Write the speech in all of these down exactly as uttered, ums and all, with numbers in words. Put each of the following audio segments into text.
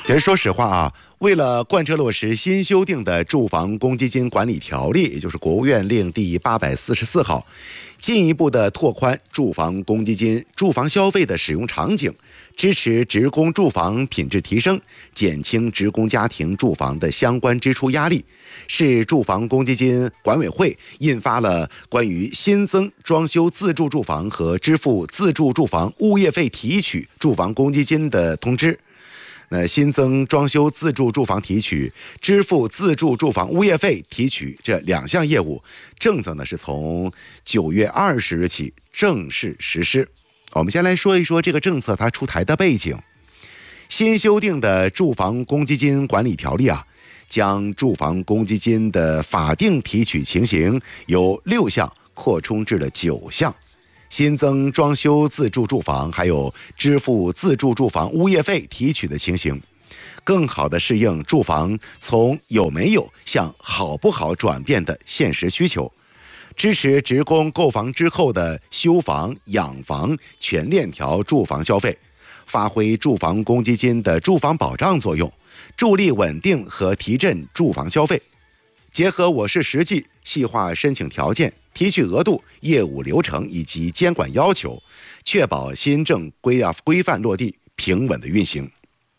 其实说实话啊，为了贯彻落实新修订的住房公积金管理条例，也就是国务院令第八百四十四号，进一步的拓宽住房公积金住房消费的使用场景，支持职工住房品质提升，减轻职工家庭住房的相关支出压力，市住房公积金管委会印发了关于新增装修自住住房和支付自住住房物业费提取住房公积金的通知。那新增装修自住住房提取、支付自住住房物业费提取这两项业务，政策呢是从九月二十日起正式实施。我们先来说一说这个政策它出台的背景。新修订的住房公积金管理条例啊，将住房公积金的法定提取情形由六项扩充至了九项。新增装修自住住房还有支付自住住房物业费提取的情形，更好地适应住房从有没有向好不好转变的现实需求，支持职工购房之后的修房、养房全链条住房消费，发挥住房公积金的住房保障作用，助力稳定和提振住房消费。结合我市实际，细化申请条件、提取额度、业务流程以及监管要求，确保新政规啊规范落地，平稳的运行。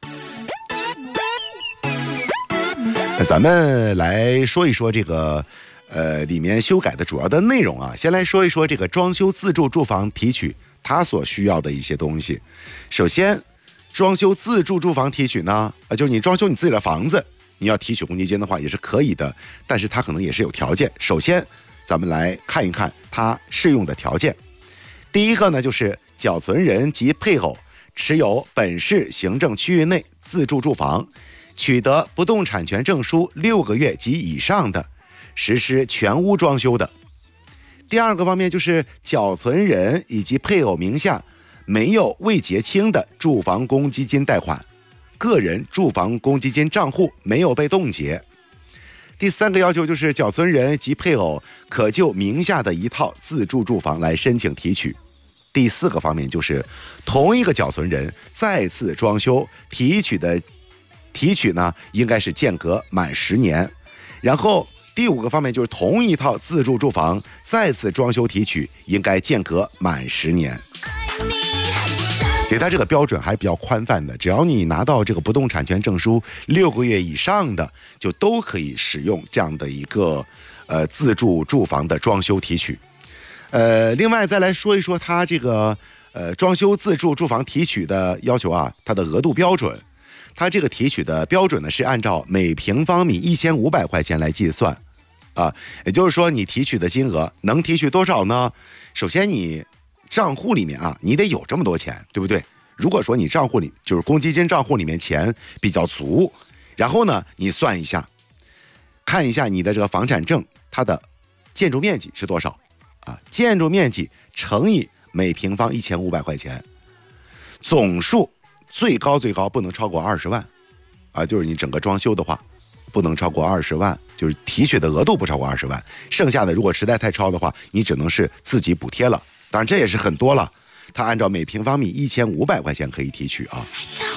那咱们来说一说这个呃里面修改的主要的内容啊，先来说一说这个装修自住住房提取它所需要的一些东西。首先，装修自住住房提取呢，啊就是你装修你自己的房子，你要提取公积金的话也是可以的，但是它可能也是有条件。首先，咱们来看一看它适用的条件。第一个呢，就是缴存人及配偶持有本市行政区域内自住住房，取得不动产权证书六个月及以上的，实施全屋装修的。第二个方面就是缴存人以及配偶名下没有未结清的住房公积金贷款，个人住房公积金账户没有被冻结。第三个要求就是缴存人及配偶可就名下的一套自住住房来申请提取。第四个方面就是同一个缴存人再次装修提取的提取呢，应该是间隔满十年。然后第五个方面就是同一套自住住房再次装修提取，应该间隔满十年。所以它这个标准还是比较宽泛的，只要你拿到这个不动产权证书六个月以上的，就都可以使用这样的一个呃自住住房的装修提取。呃，另外再来说一说它这个呃装修自住住房提取的要求啊，它的额度标准。它这个提取的标准呢是按照每平方米一千五百块钱来计算啊，也就是说你提取的金额能提取多少呢？首先你账户里面啊，你得有这么多钱，对不对？如果说你账户里就是公积金账户里面钱比较足，然后呢，你算一下，看一下你的这个房产证它的建筑面积是多少啊？建筑面积乘以每平方一千五百块钱，总数最高最高不能超过二十万啊，就是你整个装修的话，不能超过二十万，就是提取的额度不超过二十万，剩下的如果实在太超的话，你只能是自己补贴了。当然这也是很多了，它按照每平方米一千五百块钱可以提取啊。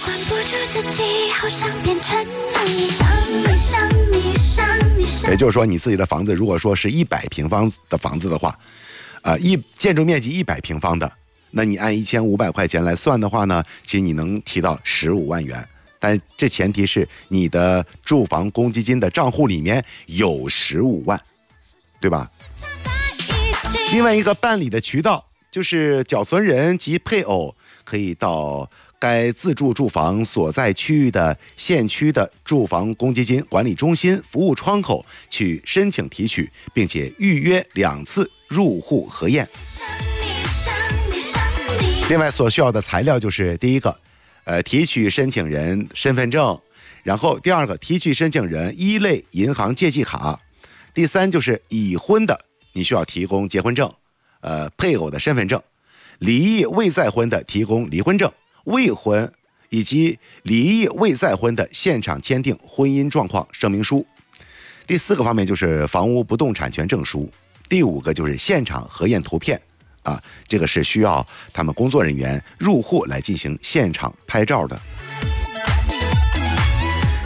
也就是说，你自己的房子如果说是一百平方的房子的话，呃，一建筑面积一百平方的，那你按一千五百块钱来算的话呢，其实你能提到十五万元。但是这前提是你的住房公积金的账户里面有十五万，对吧？另外一个办理的渠道就是缴存人及配偶可以到该自住住房所在区域的县区的住房公积金管理中心服务窗口去申请提取，并且预约两次入户核验。另外所需要的材料就是第一个，呃，提取申请人身份证，然后第二个提取申请人一类银行借记卡，第三就是已婚的你需要提供结婚证，呃，配偶的身份证，离异未再婚的提供离婚证，未婚以及离异未再婚的现场签订婚姻状况声明书。第四个方面就是房屋不动产权证书，第五个就是现场核验图片啊，这个是需要他们工作人员入户来进行现场拍照的。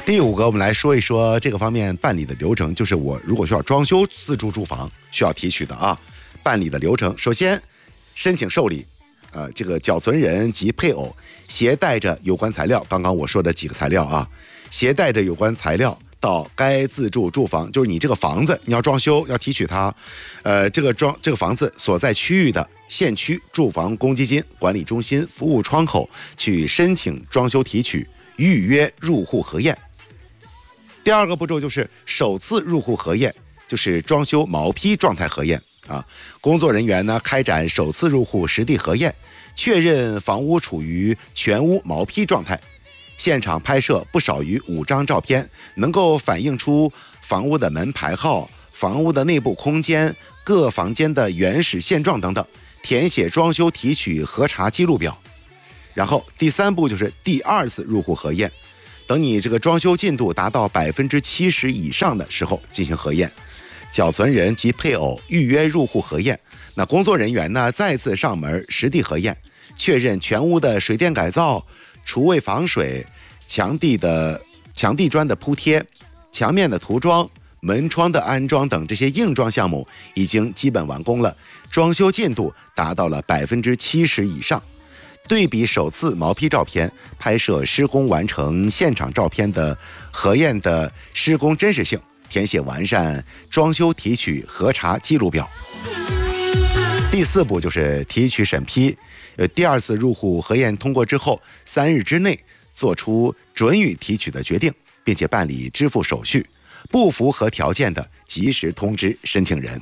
第五个，我们来说一说这个方面办理的流程，就是我如果需要装修自住住房需要提取的啊，办理的流程。首先，申请受理，呃，这个缴存人及配偶携带着有关材料，刚刚我说的几个材料啊，携带着有关材料到该自住住房，就是你这个房子你要装修要提取它，呃，这个装这个房子所在区域的县区住房公积金管理中心服务窗口去申请装修提取，预约入户核验。第二个步骤就是首次入户核验，就是装修毛坯状态核验啊。工作人员呢开展首次入户实地核验，确认房屋处于全屋毛坯状态。现场拍摄不少于五张照片，能够反映出房屋的门牌号、房屋的内部空间、各房间的原始现状等等，填写装修提取核查记录表。然后第三步就是第二次入户核验，等你这个装修进度达到百分之七十以上的时候进行核验，缴存人及配偶预约入户核验。那工作人员呢再次上门实地核验，确认全屋的水电改造、厨卫防水、墙地的墙地砖的铺贴、墙面的涂装、门窗的安装等这些硬装项目已经基本完工了，装修进度达到了百分之七十以上。对比首次毛坯照片，拍摄施工完成现场照片的核验的施工真实性，填写完善装修提取核查记录表。第四步就是提取审批，呃，第二次入户核验通过之后，三日之内做出准予提取的决定，并且办理支付手续。不符合条件的，及时通知申请人。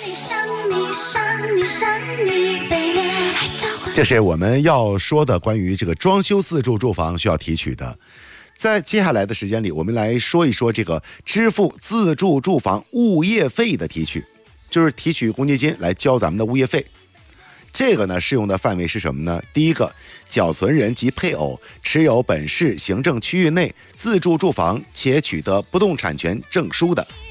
这是我们要说的关于这个装修自住住房需要提取的。在接下来的时间里，我们来说一说这个支付自住住房物业费的提取，就是提取公积金来交咱们的物业费。这个呢，适用的范围是什么呢？第一个，缴存人及配偶持有本市行政区域内自住住房且取得不动产权证书的，